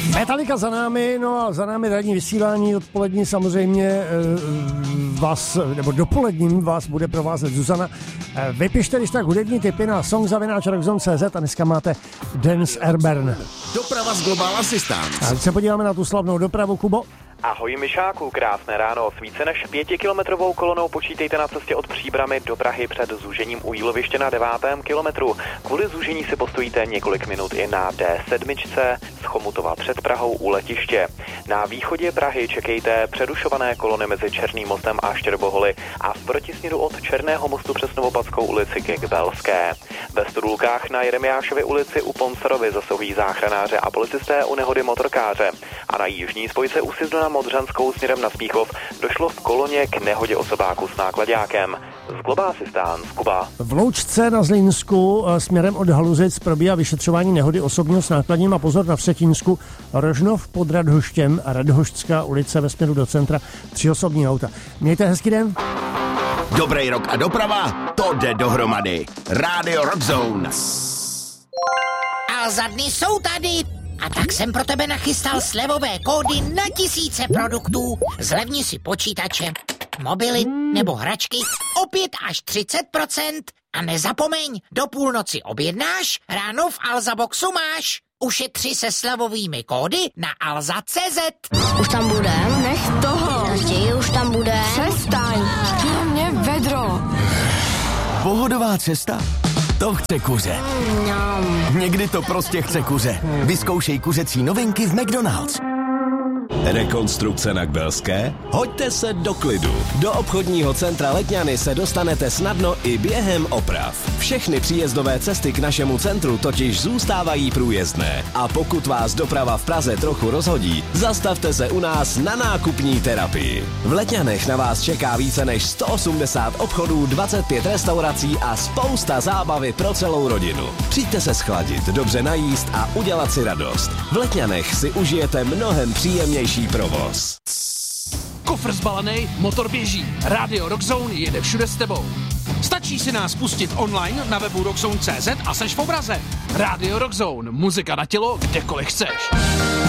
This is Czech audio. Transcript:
Metallica za námi, no a za námi ranní vysílání odpolední samozřejmě vás, nebo dopoledním vás bude provázet Zuzana. Vypište když tak hudební tipy na song@rockzone.cz a dneska máte Dance Airburn. Doprava z Global Assistance. A když se podíváme na tu slavnou dopravu, Kubo. Ahoj Myšáku, krásné ráno. S více než 5kilometrovou kolonou počítejte na cestě od Příbrami do Prahy před zúžením u Jíloviště na 9. kilometru. Kvůli zúžení si postojíte několik minut i na D7 z Chomutova před Prahou u letiště. Na východě Prahy čekejte přerušované kolony mezi Černým mostem a Štěrboholy a v protisměru od Černého mostu přes Novopadskou ulici ke Kbelské. Ve Studulkách na Jeremiášově ulici u Poncerovy zasahují záchranáře a policisté u nehody motorkáře. A na jižní spojce u Sizdu na Modřanskou směrem na Smíchov došlo v koloně k nehodě osobáku s náklaďákem. Z Global Assistance, Kuba. V Loučce na Zlínsku směrem od Haluzic probíhá vyšetřování nehody osobního s nákladním a pozor na Vsetínsku, Rožnov pod Radhoštěm a Radhošťská ulice ve směru do centra 3 osobní auta. Mějte hezký den. Dobrý rok a doprava, to jde dohromady. Rádio Rockzone. A za dny jsou tady. A tak jsem pro tebe nachystal slevové kódy na tisíce produktů. Zlevni si počítače, mobily nebo hračky o 5 až 30%. A nezapomeň, do půlnoci objednáš, ráno v Alza Boxu máš. Ušetři se slevovými kódy na alza.cz. Už tam bude? Nech toho. Raději už tam bude. Přestaň. Na mě vedro. Pohodová cesta? To chce kuře. Někdy to prostě chce kuře. Vyzkoušej kuřecí novinky v McDonald's. Rekonstrukce na Kbelské? Hoďte se do klidu. Do obchodního centra Letňany se dostanete snadno i během oprav. Všechny příjezdové cesty k našemu centru totiž zůstávají průjezdné. A pokud vás doprava v Praze trochu rozhodí, zastavte se u nás na nákupní terapii. V Letňanech na vás čeká více než 180 obchodů, 25 restaurací a spousta zábavy pro celou rodinu. Přijďte se schladit, dobře najíst a udělat si radost. V Letňanech si užijete mnohem příjemnější provoz. Kofr zbalený, motor běží. Rádio Rockzone jede všude s tebou. Stačí si nás pustit online na webu rockzone.cz a seš v obraze. Rádio Rockzone, muzika na tělo, kdekoliv chceš.